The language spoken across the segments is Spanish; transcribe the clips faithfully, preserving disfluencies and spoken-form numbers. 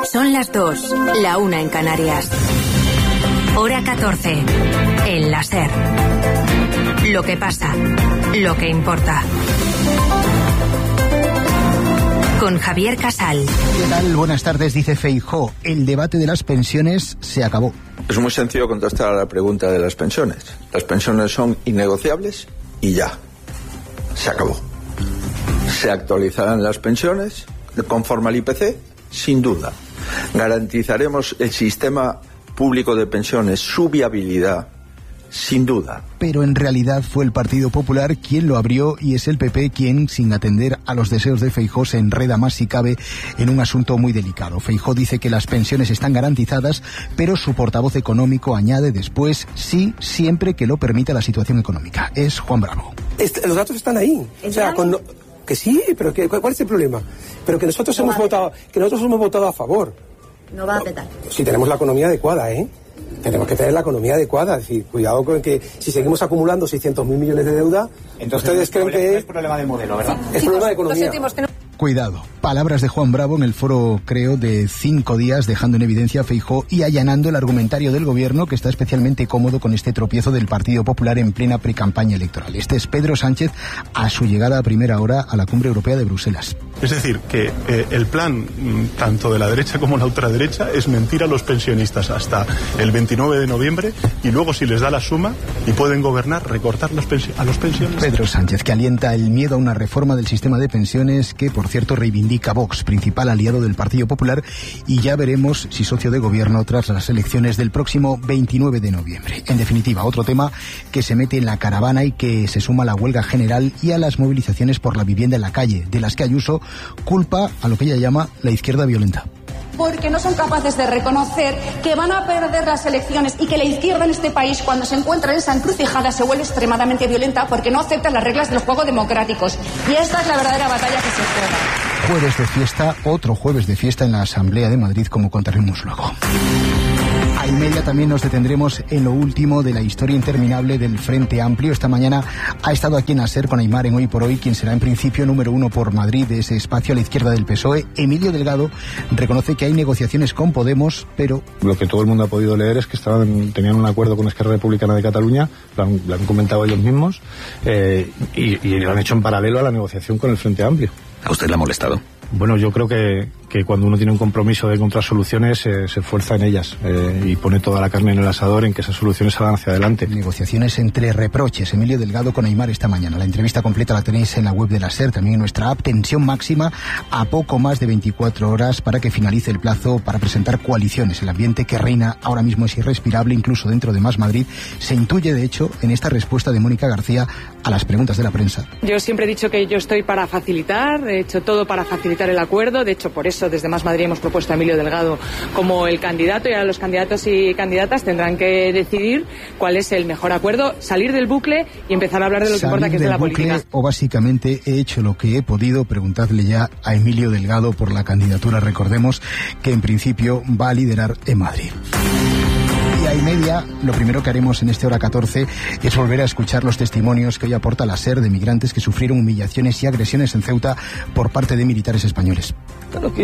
Son las dos, la una en Canarias. Hora catorce, en la SER. Lo que pasa, lo que importa. Con Javier Casal. ¿Qué tal? Buenas tardes, dice Feijóo. El debate de las pensiones se acabó. Es muy sencillo contestar a la pregunta de las pensiones. Las pensiones son innegociables y ya. Se acabó. ¿Se actualizarán las pensiones conforme al I P C? Sin duda. ¿Garantizaremos el sistema público de pensiones, su viabilidad? Sin duda. Pero en realidad fue el Partido Popular quien lo abrió y es el P P quien, sin atender a los deseos de Feijóo, se enreda más si cabe en un asunto muy delicado. Feijóo dice que las pensiones están garantizadas, pero su portavoz económico añade después sí, siempre que lo permita la situación económica. Es Juan Bravo. Este, los datos están ahí. O sea, cuando, que sí, pero que, ¿cuál es el problema? Pero que nosotros no hemos votado, que nosotros hemos votado a favor. No va a petar. Si tenemos la economía adecuada, ¿eh? Tenemos que tener la economía adecuada, es decir, cuidado con que si seguimos acumulando seiscientos mil millones de deuda, entonces ustedes creen que es... es problema del modelo, ¿verdad? Es problema de economía. Cuidado. Palabras de Juan Bravo en el foro, creo, de cinco días, dejando en evidencia a Feijóo y allanando el argumentario del gobierno, que está especialmente cómodo con este tropiezo del Partido Popular en plena precampaña electoral. Este es Pedro Sánchez a su llegada a primera hora a la Cumbre Europea de Bruselas. Es decir, que eh, el plan, tanto de la derecha como la ultraderecha, es mentir a los pensionistas hasta el veintinueve de noviembre y luego, si les da la suma y pueden gobernar, recortar las pensi- a los pensionistas. Pedro Sánchez, que alienta el miedo a una reforma del sistema de pensiones que, por cierto, reivindica Vox, principal aliado del Partido Popular, y ya veremos si socio de gobierno tras las elecciones del próximo veintinueve de noviembre. En definitiva, otro tema que se mete en la caravana y que se suma a la huelga general y a las movilizaciones por la vivienda en la calle, de las que Ayuso culpa a lo que ella llama la izquierda violenta. Porque no son capaces de reconocer que van a perder las elecciones y que la izquierda en este país, cuando se encuentra en esa encrucijada, se vuelve extremadamente violenta porque no acepta las reglas del juego democráticos. Y esta es la verdadera batalla que se juega. Jueves de fiesta, otro jueves de fiesta en la Asamblea de Madrid, como contaremos luego. A y media también nos detendremos en lo último de la historia interminable del Frente Amplio. Esta mañana ha estado aquí en la SER con Aimar en Hoy por Hoy, quien será en principio número uno por Madrid de ese espacio a la izquierda del P S O E. Emilio Delgado reconoce que hay negociaciones con Podemos, pero... Lo que todo el mundo ha podido leer es que estaban, tenían un acuerdo con Esquerra Republicana de Cataluña, lo han, lo han comentado ellos mismos, eh, y, y lo han hecho en paralelo a la negociación con el Frente Amplio. ¿A usted le ha molestado? Bueno, yo creo que, que cuando uno tiene un compromiso de encontrar soluciones, eh, se esfuerza en ellas eh, y pone toda la carne en el asador en que esas soluciones salgan hacia adelante. Negociaciones entre reproches. Emilio Delgado con Aimar esta mañana. La entrevista completa la tenéis en la web de la SER, también en nuestra app. Tensión máxima a poco más de veinticuatro horas para que finalice el plazo para presentar coaliciones. El ambiente que reina ahora mismo es irrespirable, incluso dentro de Más Madrid. Se intuye, de hecho, en esta respuesta de Mónica García a las preguntas de la prensa. Yo siempre he dicho que yo estoy para facilitar, he hecho todo para facilitar el acuerdo. De hecho, por eso desde Más Madrid hemos propuesto a Emilio Delgado como el candidato, y ahora los candidatos y candidatas tendrán que decidir cuál es el mejor acuerdo, salir del bucle y empezar a hablar de lo que Salir importa, que es de la bucle, política. O básicamente he hecho lo que he podido. Preguntadle ya a Emilio Delgado por la candidatura. Recordemos que en principio va a liderar en Madrid. Y a y media, lo primero que haremos en este hora catorce es volver a escuchar los testimonios que hoy aporta la SER de migrantes que sufrieron humillaciones y agresiones en Ceuta por parte de militares españoles. A uno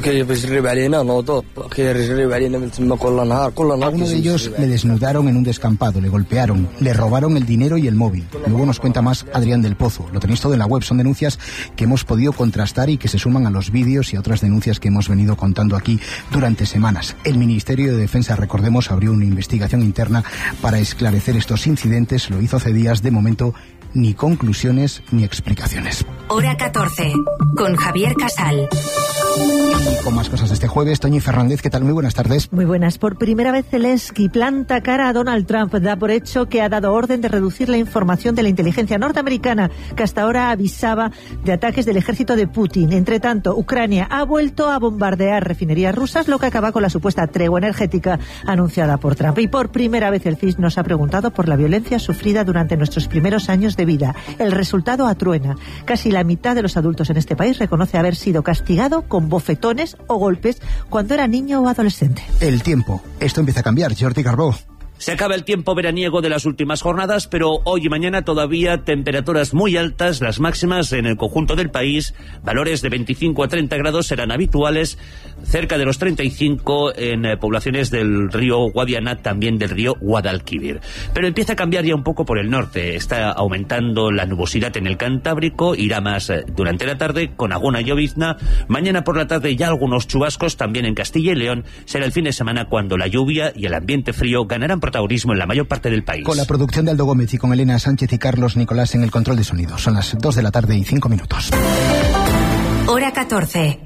de ellos le desnudaron en un descampado, le golpearon, le robaron el dinero y el móvil. Luego nos cuenta más Adrián del Pozo. Lo tenéis todo en la web. Son denuncias que hemos podido contrastar y que se suman a los vídeos y a otras denuncias que hemos venido contando aquí durante semanas. El Ministerio de Defensa, recordemos, abrió una investigación interna para esclarecer estos incidentes. Lo hizo hace días. De momento, ni conclusiones ni explicaciones. Hora catorce, con Javier Casal. Y con más cosas de este jueves, Toñi Fernández, ¿qué tal? Muy buenas tardes. Muy buenas. Por primera vez Zelensky planta cara a Donald Trump. Da por hecho que ha dado orden de reducir la información de la inteligencia norteamericana, que hasta ahora avisaba de ataques del ejército de Putin. Entre tanto, Ucrania ha vuelto a bombardear refinerías rusas, lo que acaba con la supuesta tregua energética anunciada por Trump. Y por primera vez el C I S nos ha preguntado por la violencia sufrida durante nuestros primeros años de vida. El resultado atruena. Casi la mitad de los adultos en este país reconoce haber sido castigado con bofetones o golpes cuando era niño o adolescente. El tiempo. Esto empieza a cambiar. Jordi Carbó. Se acaba el tiempo veraniego de las últimas jornadas, pero hoy y mañana todavía temperaturas muy altas, las máximas en el conjunto del país. Valores de veinticinco a treinta grados serán habituales, cerca de los treinta y cinco en eh, poblaciones del río Guadiana, también del río Guadalquivir. Pero empieza a cambiar ya un poco por el norte. Está aumentando la nubosidad en el Cantábrico, irá más eh, durante la tarde con alguna llovizna. Mañana por la tarde ya algunos chubascos también en Castilla y León. Será el fin de semana cuando la lluvia y el ambiente frío ganarán protagonismo en la mayor parte del país. Con la producción de Aldo Gómez y con Elena Sánchez y Carlos Nicolás en el control de sonido. Son las dos de la tarde y cinco minutos. Hora catorce.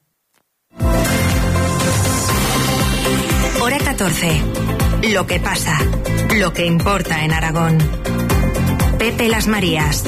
Hora catorce. Lo que pasa, lo que importa en Aragón. Pepe Las Marías.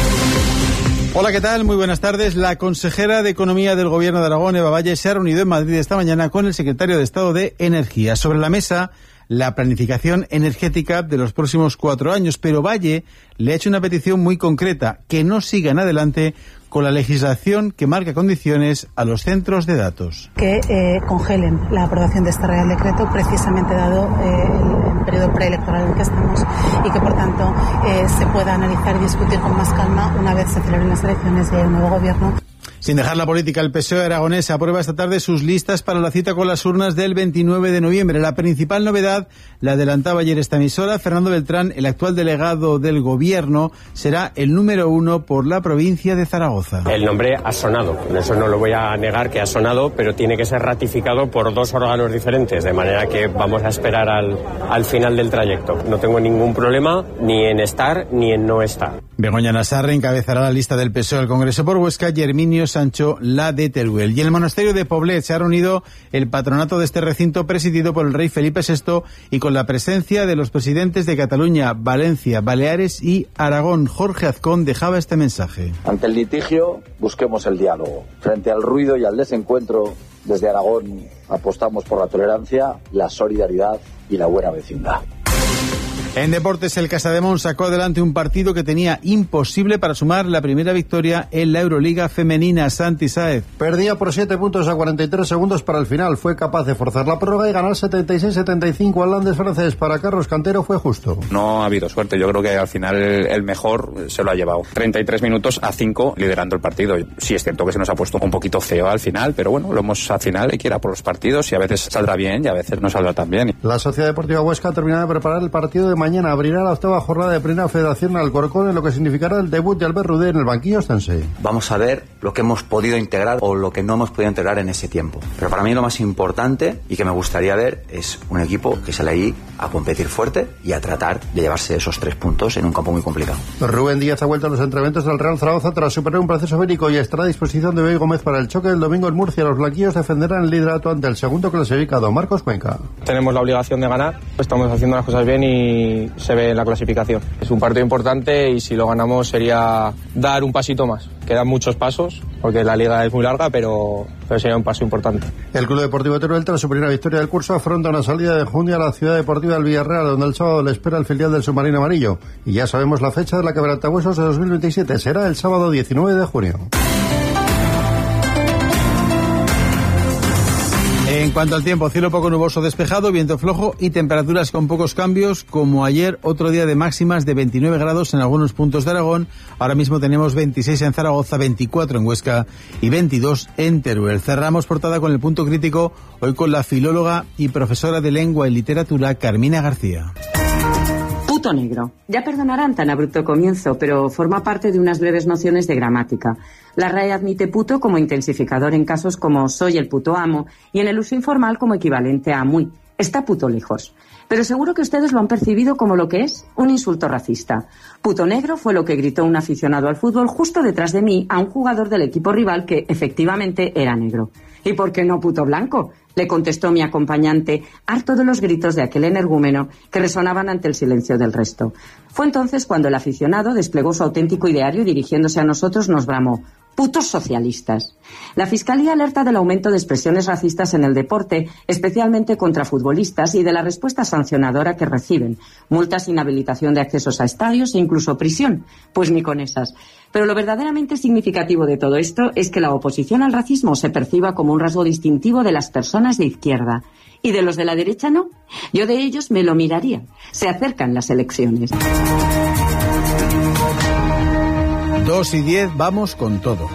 Hola, ¿qué tal? Muy buenas tardes. La consejera de Economía del Gobierno de Aragón, Eva Valle, se ha reunido en Madrid esta mañana con el secretario de Estado de Energía. Sobre la mesa, la planificación energética de los próximos cuatro años. Pero Valle le ha hecho una petición muy concreta, que no sigan adelante con la legislación que marca condiciones a los centros de datos. Que eh, congelen la aprobación de este Real Decreto, precisamente dado eh, el, el periodo preelectoral en el que estamos, y que por tanto eh, se pueda analizar y discutir con más calma una vez se celebren las elecciones y haya un nuevo gobierno. Sin dejar la política, el P S O E aragonés aprueba esta tarde sus listas para la cita con las urnas del veintinueve de noviembre. La principal novedad, la adelantaba ayer esta emisora, Fernando Beltrán, el actual delegado del Gobierno, será el número uno por la provincia de Zaragoza. El nombre ha sonado, eso no lo voy a negar que ha sonado, pero tiene que ser ratificado por dos órganos diferentes, de manera que vamos a esperar al, al final del trayecto. No tengo ningún problema ni en estar ni en no estar. Begoña Nassarre encabezará la lista del P S O E al Congreso por Huesca y Herminio Sancho la de Teruel. Y en el monasterio de Poblet se ha reunido el patronato de este recinto presidido por el rey Felipe sexto y con la presencia de los presidentes de Cataluña, Valencia, Baleares y Aragón. Jorge Azcón dejaba este mensaje. Ante el litigio, busquemos el diálogo. Frente al ruido y al desencuentro, desde Aragón apostamos por la tolerancia, la solidaridad y la buena vecindad. En deportes, el Casademón sacó adelante un partido que tenía imposible para sumar la primera victoria en la Euroliga femenina. Santi Sáez. Perdía por siete puntos a cuarenta y tres segundos para el final. Fue capaz de forzar la prórroga y ganar setenta y seis setenta y cinco al Landes francés. Para Carlos Cantero fue justo. No ha habido suerte. Yo creo que al final el mejor se lo ha llevado. treinta y tres minutos a cinco liderando el partido. Sí es cierto que se nos ha puesto un poquito feo al final, pero bueno, lo hemos al final hay que ir a por los partidos y a veces saldrá bien y a veces no saldrá tan bien. La Sociedad Deportiva Huesca ha terminado de preparar el partido de mañana. Abrirá la octava jornada de Primera Federación Alcorcón, en lo que significará el debut de Albert Rudé en el banquillo ostense. Vamos a ver lo que hemos podido integrar o lo que no hemos podido integrar en ese tiempo. Pero para mí lo más importante y que me gustaría ver es un equipo que sale ahí a competir fuerte y a tratar de llevarse esos tres puntos en un campo muy complicado. Rubén Díaz ha vuelto a los entrenamientos del Real Zaragoza tras superar un proceso bélico y estará a disposición de Bey Gómez para el choque del domingo en Murcia. Los blanquillos defenderán el liderato ante el segundo clasificado, Marcos Cuenca. Tenemos la obligación de ganar, estamos haciendo las cosas bien y se ve en la clasificación. Es un partido importante y si lo ganamos sería dar un pasito más. Quedan muchos pasos porque la liga es muy larga, pero, pero sería un paso importante. El Club Deportivo Teruel, tras su primera victoria del curso, afronta una salida de junio a la Ciudad Deportiva del Villarreal, donde el sábado le espera el filial del Submarino Amarillo. Y ya sabemos la fecha de la Quebrantahuesos de dos mil veintisiete. Será el sábado diecinueve de junio. En cuanto al tiempo, cielo poco nuboso despejado, viento flojo y temperaturas con pocos cambios, como ayer, otro día de máximas de veintinueve grados en algunos puntos de Aragón. Ahora mismo tenemos veintiséis en Zaragoza, veinticuatro en Huesca y veintidós en Teruel. Cerramos portada con el punto crítico, hoy con la filóloga y profesora de lengua y literatura Carmina García. Puto negro. Ya perdonarán tan abrupto comienzo, pero forma parte de unas breves nociones de gramática. La R A E admite puto como intensificador en casos como soy el puto amo y en el uso informal como equivalente a muy. Está puto lejos. Pero seguro que ustedes lo han percibido como lo que es, un insulto racista. Puto negro fue lo que gritó un aficionado al fútbol justo detrás de mí a un jugador del equipo rival que efectivamente era negro. ¿Y por qué no puto blanco?, le contestó mi acompañante, harto de los gritos de aquel energúmeno que resonaban ante el silencio del resto. Fue entonces cuando el aficionado desplegó su auténtico ideario y dirigiéndose a nosotros nos bramó: putos socialistas. La Fiscalía alerta del aumento de expresiones racistas en el deporte, especialmente contra futbolistas, y de la respuesta sancionadora que reciben. Multas, inhabilitación de accesos a estadios e incluso prisión. Pues ni con esas. Pero lo verdaderamente significativo de todo esto es que la oposición al racismo se perciba como un rasgo distintivo de las personas de izquierda. ¿Y de los de la derecha no? Yo de ellos me lo miraría. Se acercan las elecciones. Dos y diez, vamos con todo.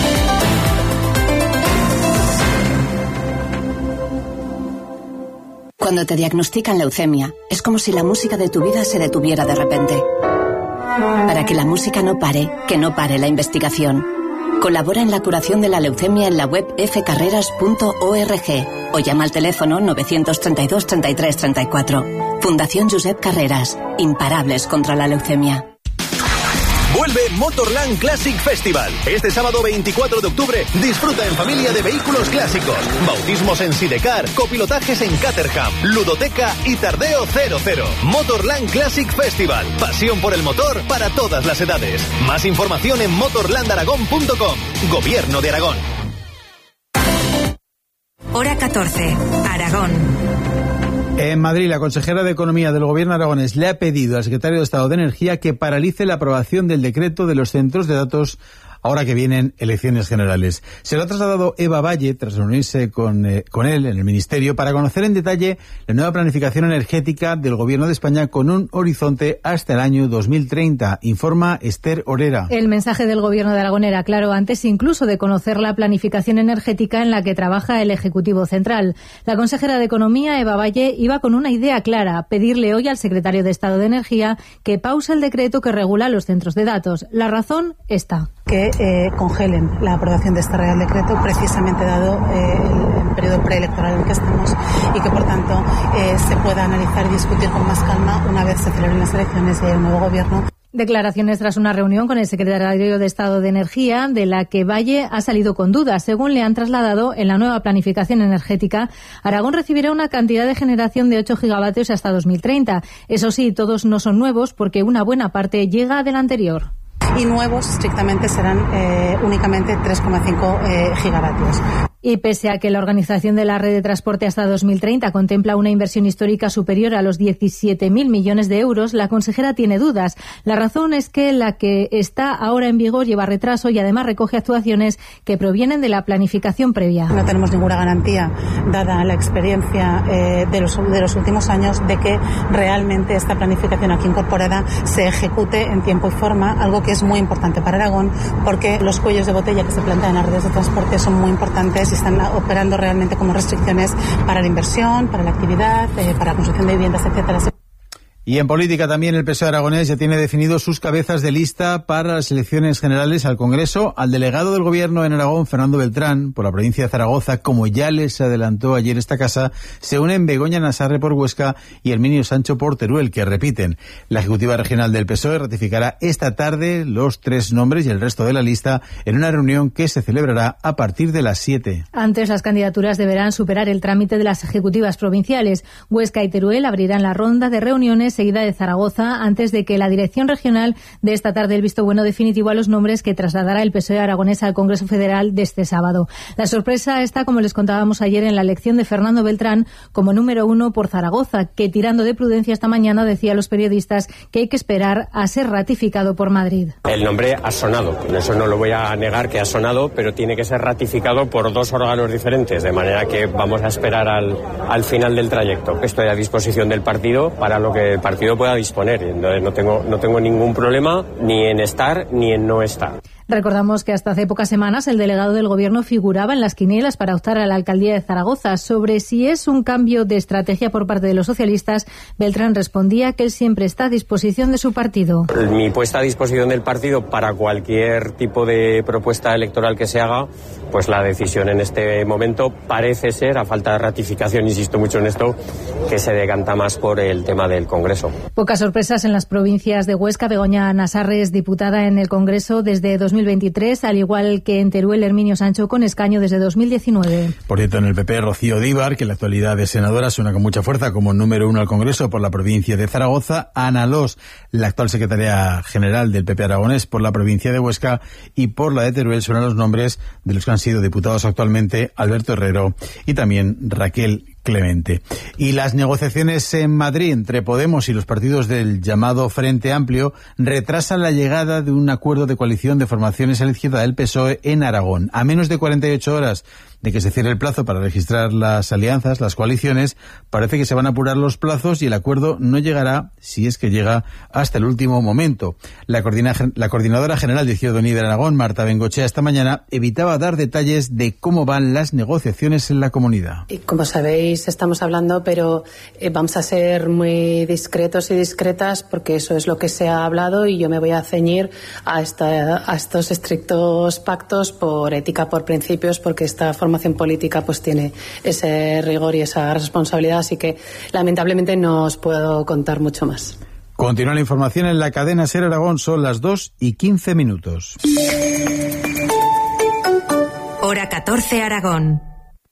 Cuando te diagnostican leucemia, es como si la música de tu vida se detuviera de repente. Para que la música no pare, que no pare la investigación. Colabora en la curación de la leucemia en la web f carreras punto org o llama al teléfono novecientos treinta y dos treinta y tres treinta y cuatro. Fundación Josep Carreras. Imparables contra la leucemia. Vuelve Motorland Classic Festival. Este sábado veinticuatro de octubre disfruta en familia de vehículos clásicos, bautismos en Sidecar, copilotajes en Caterham, ludoteca y tardeo cero cero. Motorland Classic Festival. Pasión por el motor para todas las edades. Más información en motorland aragón punto com. Gobierno de Aragón. Hora catorce. Aragón. En Madrid, la consejera de Economía del Gobierno aragonés le ha pedido al secretario de Estado de Energía que paralice la aprobación del decreto de los centros de datos ahora que vienen elecciones generales. Se lo ha trasladado Eva Valle tras reunirse con, eh, con él en el Ministerio para conocer en detalle la nueva planificación energética del Gobierno de España con un horizonte hasta el año dos mil treinta, informa Esther Orera. El mensaje del Gobierno de Aragón era claro antes incluso de conocer la planificación energética en la que trabaja el Ejecutivo Central. La consejera de Economía, Eva Valle, iba con una idea clara, pedirle hoy al secretario de Estado de Energía que pause el decreto que regula los centros de datos. La razón está. Que eh, congelen la aprobación de este Real Decreto, precisamente dado eh, el, el periodo preelectoral en el que estamos, y que, por tanto, eh, se pueda analizar y discutir con más calma una vez se celebren las elecciones y haya un nuevo Gobierno. Declaraciones tras una reunión con el secretario de Estado de Energía, de la que Valle ha salido con dudas. Según le han trasladado, en la nueva planificación energética, Aragón recibirá una cantidad de generación de ocho gigavatios hasta dos mil treinta. Eso sí, todos no son nuevos porque una buena parte llega del anterior. Y nuevos, estrictamente, serán eh, únicamente tres coma cinco eh, gigavatios. Y pese a que la organización de la red de transporte hasta dos mil treinta contempla una inversión histórica superior a los diecisiete mil millones de euros, la consejera tiene dudas. La razón es que la que está ahora en vigor lleva retraso y además recoge actuaciones que provienen de la planificación previa. No tenemos ninguna garantía, dada la experiencia eh, de, los, de los últimos años, de que realmente esta planificación aquí incorporada se ejecute en tiempo y forma, algo que es muy importante para Aragón, porque los cuellos de botella que se plantean en las redes de transporte son muy importantes y están operando realmente como restricciones para la inversión, para la actividad, eh, para la construcción de viviendas, etcétera. Y en política también el P S O E aragonés ya tiene definidos sus cabezas de lista para las elecciones generales al Congreso. Al delegado del Gobierno en Aragón, Fernando Beltrán, por la provincia de Zaragoza, como ya les adelantó ayer esta casa, se unen Begoña Nasarre por Huesca y Herminio Sancho por Teruel, que repiten. La Ejecutiva Regional del P S O E ratificará esta tarde los tres nombres y el resto de la lista en una reunión que se celebrará a partir de las siete. Antes, las candidaturas deberán superar el trámite de las ejecutivas provinciales. Huesca y Teruel abrirán la ronda de reuniones seguida de Zaragoza antes de que la dirección regional dé esta tarde el visto bueno definitivo a los nombres que trasladará el P S O E aragonés al Congreso Federal de este sábado. La sorpresa está, como les contábamos ayer, en la elección de Fernando Beltrán como número uno por Zaragoza, que tirando de prudencia esta mañana decía a los periodistas que hay que esperar a ser ratificado por Madrid. El nombre ha sonado, eso no lo voy a negar que ha sonado, pero tiene que ser ratificado por dos órganos diferentes, de manera que vamos a esperar al, al final del trayecto. Estoy a disposición del partido para lo que el partido pueda disponer, entonces no tengo, no tengo ningún problema ni en estar ni en no estar. Recordamos que hasta hace pocas semanas el delegado del Gobierno figuraba en las quinielas para optar a la alcaldía de Zaragoza. Sobre si es un cambio de estrategia por parte de los socialistas, Beltrán respondía que él siempre está a disposición de su partido. Mi puesta a disposición del partido para cualquier tipo de propuesta electoral que se haga, pues la decisión en este momento parece ser, a falta de ratificación, insisto mucho en esto, que se decanta más por el tema del Congreso. Pocas sorpresas en las provincias de Huesca. Begoña Nasarre es diputada en el Congreso desde dos mil mil veintitrés, al igual que en Teruel Herminio Sancho con escaño desde dos mil diecinueve. Por cierto, en el P P, Rocío Díbar, que en la actualidad es senadora, suena con mucha fuerza como número uno al Congreso por la provincia de Zaragoza. Ana Los, la actual secretaria general del P P aragonés por la provincia de Huesca, y por la de Teruel suenan los nombres de los que han sido diputados actualmente, Alberto Herrero y también Raquel Clemente. Y las negociaciones en Madrid entre Podemos y los partidos del llamado Frente Amplio retrasan la llegada de un acuerdo de coalición de formaciones a la izquierda del P S O E en Aragón. A menos de cuarenta y ocho horas de que se cierre el plazo para registrar las alianzas, las coaliciones, parece que se van a apurar los plazos y el acuerdo no llegará, si es que llega, hasta el último momento. La, coordina, la coordinadora general de Izquierda Unida en Aragón, Marta Bengochea, esta mañana evitaba dar detalles de cómo van las negociaciones en la comunidad. Y como sabéis, estamos hablando, pero eh, vamos a ser muy discretos y discretas porque eso es lo que se ha hablado y yo me voy a ceñir a, esta, a estos estrictos pactos por ética, por principios, porque esta formación política pues tiene ese rigor y esa responsabilidad, así que lamentablemente no os puedo contar mucho más. Continúa la información en la cadena SER Aragón, son las dos y quince minutos. Hora catorce Aragón.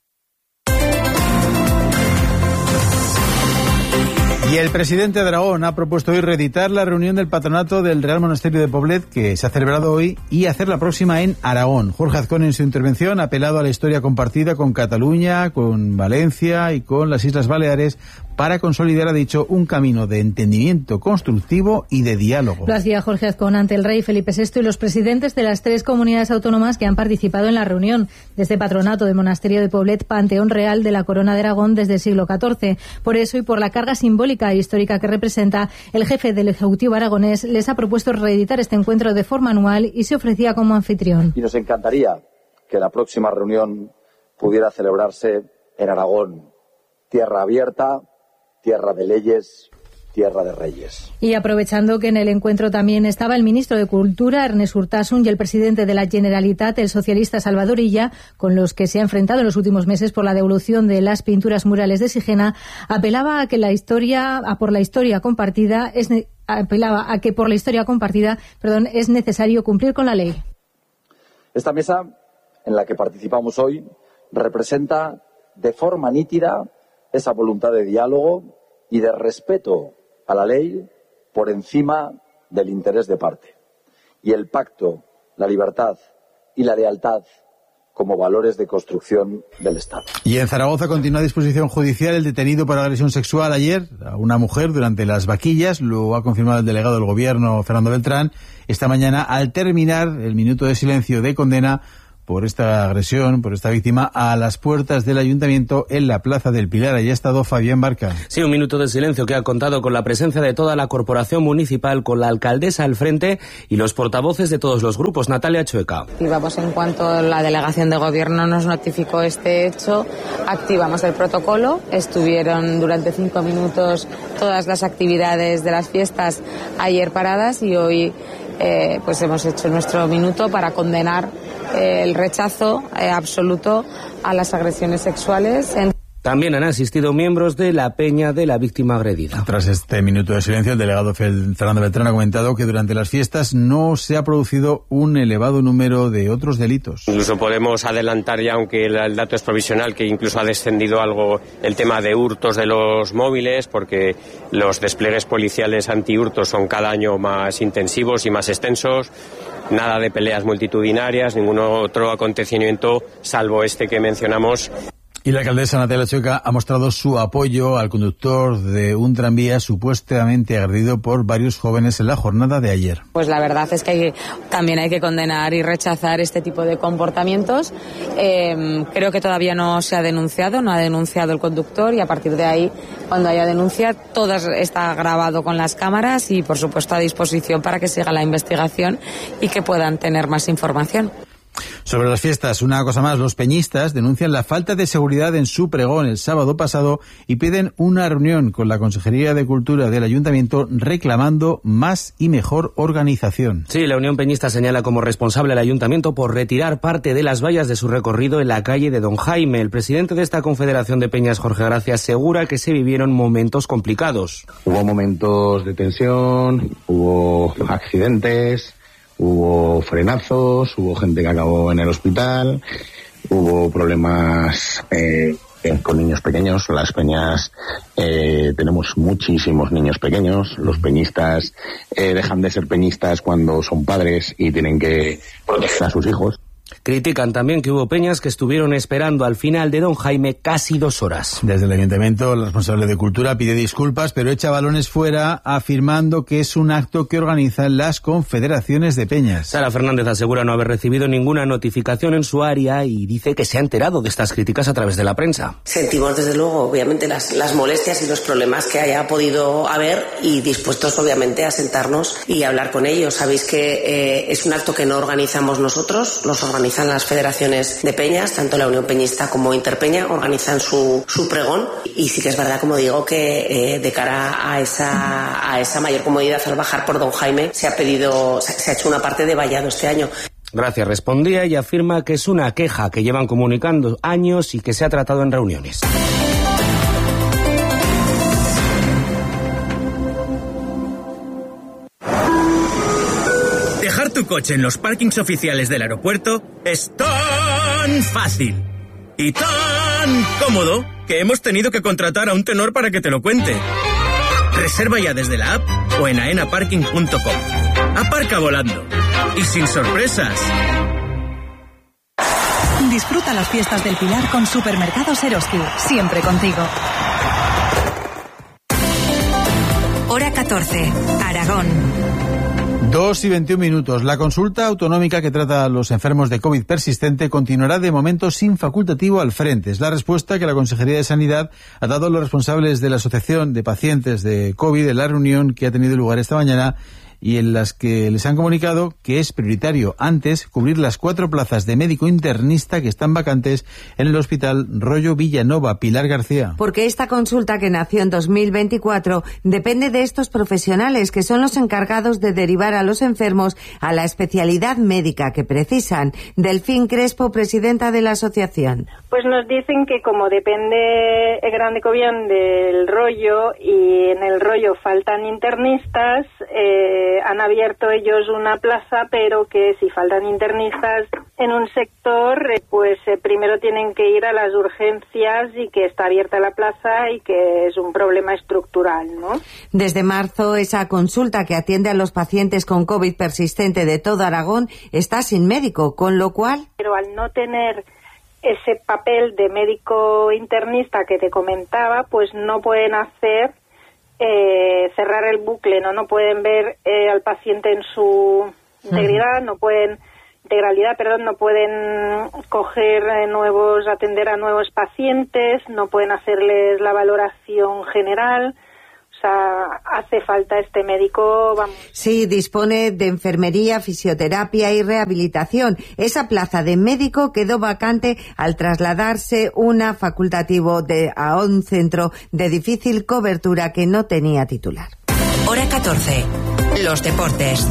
Y el presidente de Aragón ha propuesto hoy reeditar la reunión del patronato del Real Monasterio de Poblet, que se ha celebrado hoy, y hacer la próxima en Aragón. Jorge Azcón, en su intervención, ha apelado a la historia compartida con Cataluña, con Valencia y con las Islas Baleares para consolidar, ha dicho, un camino de entendimiento constructivo y de diálogo. Lo hacía Jorge Azcón ante el rey Felipe sexto y los presidentes de las tres comunidades autónomas que han participado en la reunión de este patronato del Monasterio de Poblet, Panteón Real de la Corona de Aragón desde el siglo catorce. Por eso y por la carga simbólica e histórica que representa, el jefe del Ejecutivo aragonés les ha propuesto reeditar este encuentro de forma anual y se ofrecía como anfitrión. Y nos encantaría que la próxima reunión pudiera celebrarse en Aragón, tierra abierta, tierra de leyes, tierra de reyes. Y aprovechando que en el encuentro también estaba el ministro de Cultura, Ernest Urtasun, y el presidente de la Generalitat, el socialista Salvador Illa, con los que se ha enfrentado en los últimos meses por la devolución de las pinturas murales de Sigena, apelaba a que la historia, a por la historia compartida, es apelaba a que por la historia compartida, perdón, es necesario cumplir con la ley. Esta mesa en la que participamos hoy representa de forma nítida esa voluntad de diálogo y de respeto a la ley por encima del interés de parte. Y el pacto, la libertad y la lealtad como valores de construcción del Estado. Y en Zaragoza continúa a disposición judicial el detenido por agresión sexual ayer a una mujer durante las vaquillas. Lo ha confirmado el delegado del Gobierno, Fernando Beltrán, esta mañana al terminar el minuto de silencio de condena por esta agresión, por esta víctima, a las puertas del Ayuntamiento en la Plaza del Pilar. Allí ha estado Fabián Barca. Sí, un minuto de silencio que ha contado con la presencia de toda la corporación municipal, con la alcaldesa al frente y los portavoces de todos los grupos. Natalia Chueca. Activamos en cuanto la delegación de gobierno nos notificó este hecho, activamos el protocolo, estuvieron durante cinco minutos todas las actividades de las fiestas ayer paradas y hoy eh, pues hemos hecho nuestro minuto para condenar el rechazo eh, absoluto a las agresiones sexuales. En... También han asistido miembros de la peña de la víctima agredida. Tras este minuto de silencio, el delegado Fernando Beltrán ha comentado que durante las fiestas no se ha producido un elevado número de otros delitos. Incluso podemos adelantar ya, aunque el dato es provisional, que incluso ha descendido algo el tema de hurtos de los móviles, porque los despliegues policiales antihurtos son cada año más intensivos y más extensos. Nada de peleas multitudinarias, ningún otro acontecimiento salvo este que mencionamos. Y la alcaldesa Natalia Chueca ha mostrado su apoyo al conductor de un tranvía supuestamente agredido por varios jóvenes en la jornada de ayer. Pues la verdad es que hay, también hay que condenar y rechazar este tipo de comportamientos. Eh, creo que todavía no se ha denunciado, no ha denunciado el conductor y a partir de ahí, cuando haya denuncia, todo está grabado con las cámaras y por supuesto a disposición para que siga la investigación y que puedan tener más información. Sobre las fiestas, una cosa más, los peñistas denuncian la falta de seguridad en su pregón el sábado pasado y piden una reunión con la Consejería de Cultura del Ayuntamiento reclamando más y mejor organización. Sí, la Unión Peñista señala como responsable al Ayuntamiento por retirar parte de las vallas de su recorrido en la calle de Don Jaime. El presidente de esta Confederación de Peñas, Jorge Gracia, asegura que se vivieron momentos complicados. Hubo momentos de tensión, hubo accidentes, Hubo frenazos, hubo gente que acabó en el hospital, hubo problemas eh, con niños pequeños. Las peñas, eh, tenemos muchísimos niños pequeños. Los peñistas eh, dejan de ser peñistas cuando son padres y tienen que proteger a sus hijos. Critican también que hubo peñas que estuvieron esperando al final de Don Jaime casi dos horas. Desde el Ayuntamiento, el responsable de Cultura pide disculpas, pero echa balones fuera, afirmando que es un acto que organizan las confederaciones de peñas. Sara Fernández asegura no haber recibido ninguna notificación en su área y dice que se ha enterado de estas críticas a través de la prensa. Sentimos desde luego, obviamente, las, las molestias y los problemas que haya podido haber y dispuestos, obviamente, a sentarnos y hablar con ellos. Sabéis que eh, es un acto que no organizamos nosotros, los organizan las federaciones de peñas, tanto la Unión Peñista como Interpeña, organizan su, su pregón, y sí que es verdad, como digo, que eh, de cara a esa, a esa mayor comodidad al bajar por Don Jaime se ha pedido, se, se ha hecho una parte de vallado este año. Gracias respondía y afirma que es una queja que llevan comunicando años y que se ha tratado en reuniones. Dejar tu coche en los parkings oficiales del aeropuerto es tan fácil y tan cómodo que hemos tenido que contratar a un tenor para que te lo cuente. Reserva ya desde la app o en aena parking punto com. Aparca volando y sin sorpresas. Disfruta las fiestas del Pilar con Supermercados Eroski, siempre contigo. Hora catorce, Aragón. Dos y veintiún minutos. La consulta autonómica que trata a los enfermos de COVID persistente continuará de momento sin facultativo al frente. Es la respuesta que la Consejería de Sanidad ha dado a los responsables de la Asociación de Pacientes de COVID en la reunión que ha tenido lugar esta mañana y en las que les han comunicado que es prioritario antes cubrir las cuatro plazas de médico internista que están vacantes en el Hospital Rollo Villanova. Pilar García. Porque esta consulta, que nació en dos mil veinticuatro, depende de estos profesionales que son los encargados de derivar a los enfermos a la especialidad médica que precisan. Delfín Crespo, presidenta de la asociación. Pues nos dicen que como depende el Gran Cobián del Rollo y en el Rollo faltan internistas, eh, han abierto ellos una plaza, pero que si faltan internistas en un sector, eh, pues eh, primero tienen que ir a las urgencias y que está abierta la plaza y que es un problema estructural, ¿no? Desde marzo, esa consulta que atiende a los pacientes con COVID persistente de todo Aragón está sin médico, con lo cual... Pero al no tener ese papel de médico internista que te comentaba, pues no pueden hacer... Eh, cerrar el bucle, no no pueden ver eh, al paciente en su integridad, uh-huh. no pueden integralidad, perdón, no pueden coger eh, nuevos, atender a nuevos pacientes, no pueden hacerles la valoración general. O sea, hace falta este médico, vamos. Sí, dispone de enfermería, fisioterapia y rehabilitación. Esa plaza de médico quedó vacante al trasladarse una facultativo de, a un centro de difícil cobertura que no tenía titular. Hora catorce. Los deportes.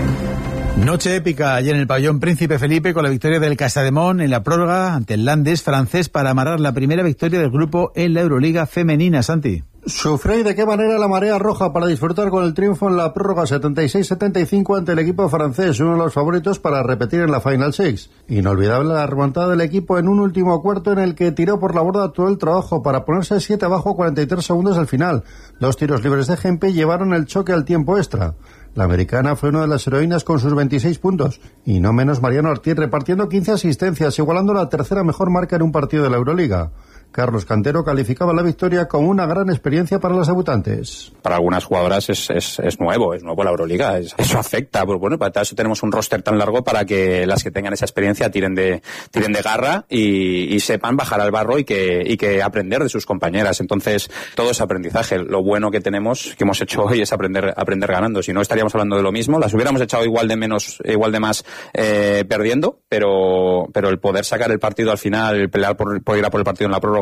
Noche épica ayer en el pabellón Príncipe Felipe con la victoria del Casademont en la prórroga ante el Landes francés para amarrar la primera victoria del grupo en la Euroliga femenina. Santi. Sufrió y de qué manera la marea roja para disfrutar con el triunfo en la prórroga setenta y seis setenta y cinco ante el equipo francés, uno de los favoritos para repetir en la Final Six. Inolvidable la remontada del equipo en un último cuarto en el que tiró por la borda todo el trabajo para ponerse siete abajo cuarenta y tres segundos al final. Dos tiros libres de Gempe llevaron el choque al tiempo extra. La americana fue una de las heroínas con sus veintiséis puntos, y no menos Mariano Ortiz repartiendo quince asistencias, igualando la tercera mejor marca en un partido de la Euroliga. Carlos Cantero calificaba la victoria como una gran experiencia para las debutantes. Para algunas jugadoras es, es, es nuevo, es nuevo la Euroliga, es, eso afecta, pero bueno, para eso tenemos un roster tan largo para que las que tengan esa experiencia tiren de, tiren de garra y, y sepan bajar al barro y que, y que aprender de sus compañeras. Entonces, todo es aprendizaje. Lo bueno que tenemos, que hemos hecho hoy, es aprender, aprender ganando. Si no, estaríamos hablando de lo mismo. Las hubiéramos echado igual de menos, igual de más eh, perdiendo, pero, pero el poder sacar el partido al final, el pelear por, por ir a por el partido en la prórroga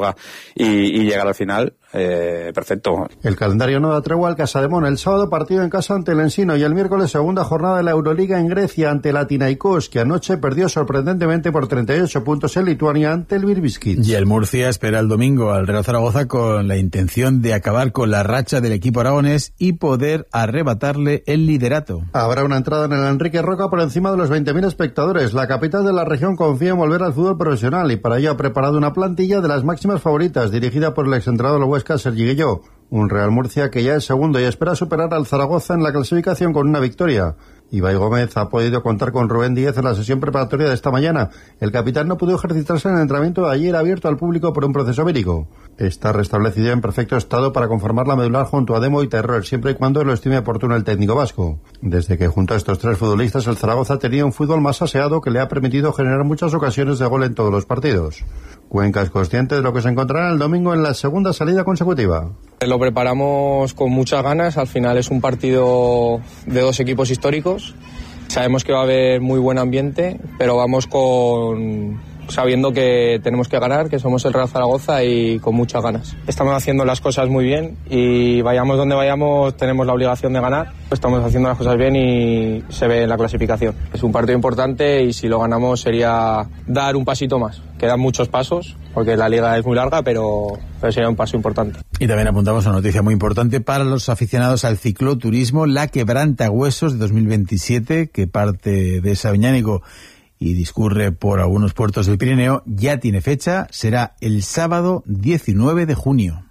prórroga y, y llegar al final, eh, perfecto. El calendario no da tregua al Casademón. El sábado partido en casa ante el Ensino y el miércoles segunda jornada de la Euroliga en Grecia ante el Panathinaikos, que anoche perdió sorprendentemente por treinta y ocho puntos en Lituania ante el Virbiskits. Y el Murcia espera el domingo al Real Zaragoza con la intención de acabar con la racha del equipo aragonés y poder arrebatarle el liderato. Habrá una entrada en el Enrique Roca por encima de los veinte mil espectadores. La capital de la región confía en volver al fútbol profesional y para ello ha preparado una plantilla de las máximas favoritas, dirigida por el exentrenador del Huesca, Sergi Guilló. Un Real Murcia que ya es segundo y espera superar al Zaragoza en la clasificación con una victoria. Ibai Gómez ha podido contar con Rubén Díez en la sesión preparatoria de esta mañana. El capitán no pudo ejercitarse en el entrenamiento de ayer abierto al público por un proceso médico. Está restablecido en perfecto estado para conformar la medular junto a Demo y Terror, siempre y cuando lo estime oportuno el técnico vasco. Desde que junto a estos tres futbolistas el Zaragoza tenía un fútbol más aseado que le ha permitido generar muchas ocasiones de gol en todos los partidos. Cuenca es consciente de lo que se encontrará el domingo en la segunda salida consecutiva. Lo preparamos con muchas ganas, al final es un partido de dos equipos históricos, sabemos que va a haber muy buen ambiente, pero vamos con sabiendo que tenemos que ganar, que somos el Real Zaragoza y con muchas ganas. Estamos haciendo las cosas muy bien y vayamos donde vayamos tenemos la obligación de ganar. Estamos haciendo las cosas bien y se ve en la clasificación. Es un partido importante y si lo ganamos sería dar un pasito más. Quedan muchos pasos porque la liga es muy larga, pero, pero sería un paso importante. Y también apuntamos una noticia muy importante para los aficionados al cicloturismo, la Quebrantahuesos de dos mil veintisiete, que parte de Sabiñánigo y discurre por algunos puertos del Pirineo, ya tiene fecha, será el sábado diecinueve de junio.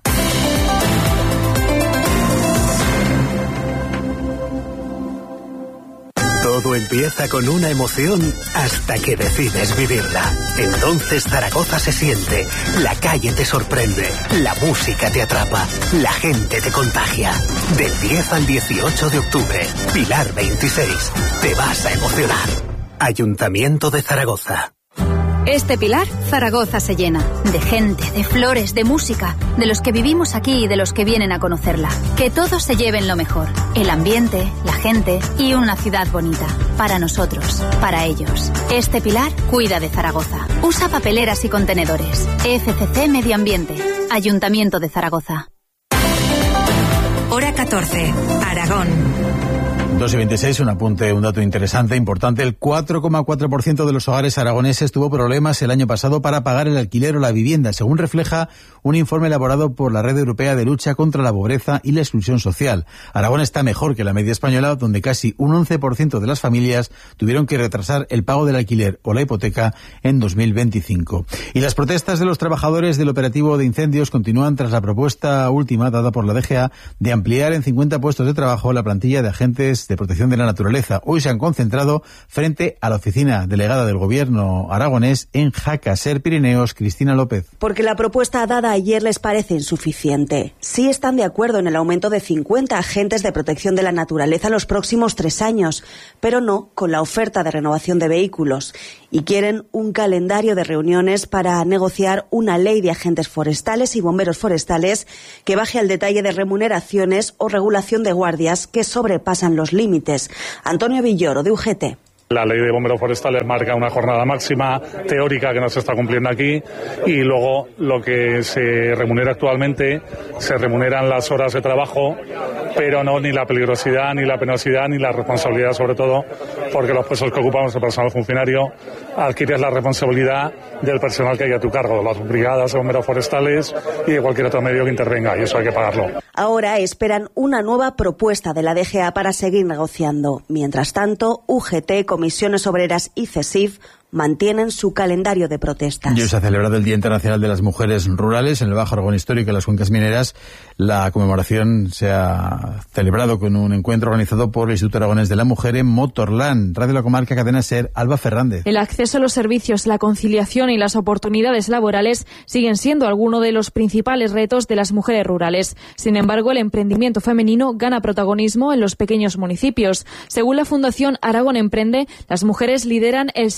Todo empieza con una emoción hasta que decides vivirla. Entonces Zaragoza se siente, la calle te sorprende, la música te atrapa, la gente te contagia. Del diez al dieciocho de octubre, Pilar veintiséis, te vas a emocionar. Ayuntamiento de Zaragoza. Este Pilar, Zaragoza se llena. De gente, de flores, de música. De los que vivimos aquí y de los que vienen a conocerla. Que todos se lleven lo mejor. El ambiente, la gente y una ciudad bonita. Para nosotros, para ellos. Este Pilar cuida de Zaragoza. Usa papeleras y contenedores. F C C Medio Ambiente. Ayuntamiento de Zaragoza. Hora catorce. Aragón. dos y veintiséis, un apunte, un dato interesante, importante. El cuatro coma cuatro por ciento de los hogares aragoneses tuvo problemas el año pasado para pagar el alquiler o la vivienda, según refleja un informe elaborado por la Red Europea de Lucha contra la Pobreza y la Exclusión Social. Aragón está mejor que la media española, donde casi un once por ciento de las familias tuvieron que retrasar el pago del alquiler o la hipoteca en dos mil veinticinco. Y las protestas de los trabajadores del operativo de incendios continúan tras la propuesta última dada por la D G A de ampliar en cincuenta puestos de trabajo la plantilla de agentes de protección de la naturaleza. Hoy se han concentrado frente a la oficina delegada del gobierno aragonés en Jacaser, Pirineos. Cristina López. Porque la propuesta dada ayer les parece insuficiente. Sí están de acuerdo en el aumento de cincuenta agentes de protección de la naturaleza los próximos tres años, pero no con la oferta de renovación de vehículos. Y quieren un calendario de reuniones para negociar una ley de agentes forestales y bomberos forestales que baje al detalle de remuneraciones o regulación de guardias que sobrepasan los límites. Antonio Villoro, de U G T. La ley de bomberos forestales marca una jornada máxima teórica que no se está cumpliendo aquí y luego lo que se remunera actualmente se remuneran las horas de trabajo, pero no ni la peligrosidad, ni la penosidad, ni la responsabilidad, sobre todo porque los puestos que ocupamos el personal funcionario adquieres la responsabilidad del personal que hay a tu cargo, las brigadas de bomberos forestales y de cualquier otro medio que intervenga, y eso hay que pagarlo. Ahora esperan una nueva propuesta de la D G A para seguir negociando. Mientras tanto, U G T, Comisiones Obreras y CESIF mantienen su calendario de protestas. Y hoy se ha celebrado el Día Internacional de las Mujeres Rurales en el Bajo Aragón Histórico y las Cuencas Mineras. La conmemoración se ha celebrado con un encuentro organizado por el Instituto Aragonés de la Mujer en Motorland. Radio La Comarca, Cadena SER, Alba Fernández. El acceso a los servicios, la conciliación y las oportunidades laborales siguen siendo algunos de los principales retos de las mujeres rurales. Sin embargo, el emprendimiento femenino gana protagonismo en los pequeños municipios. Según la Fundación Aragón Emprende, las mujeres lideran el sesenta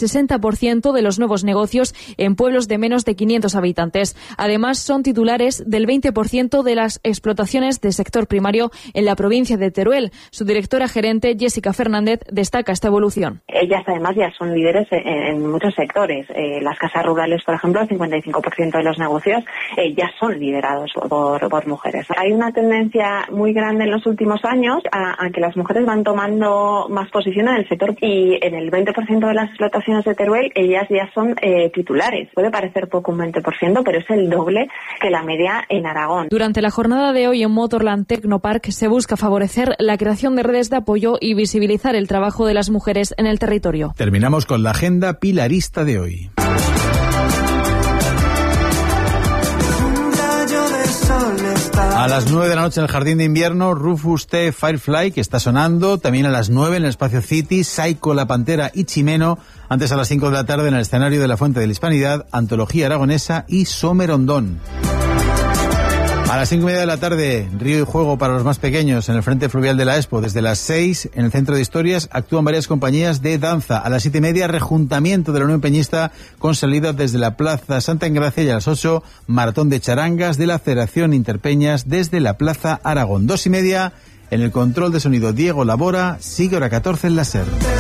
por ciento de los nuevos negocios en pueblos de menos de quinientos habitantes. Además, son titulares del veinte por ciento de las explotaciones del sector primario en la provincia de Teruel. Su directora gerente, Jessica Fernández, destaca esta evolución. Ellas además ya son líderes en, en muchos sectores. Eh, las casas rurales, por ejemplo, el cincuenta y cinco por ciento de los negocios eh, ya son liderados por, por mujeres. Hay una tendencia muy grande en los últimos años a, a que las mujeres van tomando más posición en el sector y en el veinte por ciento de las explotaciones de Teruel ellas ya son eh, titulares. Puede parecer poco un veinte por ciento, pero es el doble que la media en Aragón. Durante la jornada de hoy en Motorland Technopark se busca favorecer la creación de redes de apoyo y visibilizar el trabajo de las mujeres en el territorio. Terminamos con la agenda pilarista de hoy. A las nueve de la noche en el Jardín de Invierno, Rufus T. Firefly, que está sonando. También a las nueve en el Espacio City, Psycho, La Pantera y Chimeno. Antes a las cinco de la tarde en el escenario de la Fuente de la Hispanidad, Antología Aragonesa y Somerondón. A las cinco y media de la tarde, Río y Juego para los más pequeños en el Frente Fluvial de la Expo. Desde las seis, en el Centro de Historias, actúan varias compañías de danza. A las siete y media, rejuntamiento de la Unión Peñista con salida desde la Plaza Santa Engracia, y a las ocho, maratón de charangas de la Federación Interpeñas desde la Plaza Aragón. Dos y media, en el control de sonido Diego Labora, sigue hora catorce en la SER.